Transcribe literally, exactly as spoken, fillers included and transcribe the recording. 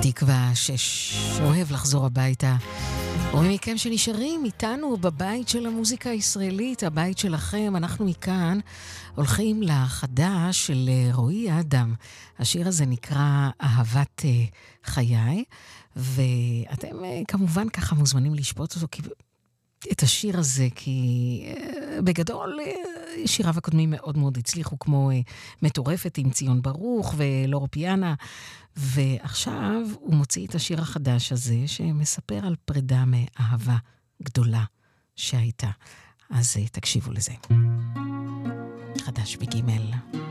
תקווה שש, אוהב לחזור הביתה. רואים מכם שנשארים איתנו בבית של המוזיקה הישראלית, הבית שלכם. אנחנו מכאן הולכים לחדש של רועי אדם. השיר הזה נקרא אהבת חיי, ואתם כמובן ככה מוזמנים לשפוט אותו כי... את השיר הזה, כי בגדול שיריו הקודמים מאוד מאוד הצליחו, כמו מטורפת עם ציון ברוך ולורו פיאנה, ועכשיו הוא מוציא את השיר החדש הזה, שמספר על פרידה מאהבה גדולה שהייתה. אז תקשיבו לזה. חדש בגימל.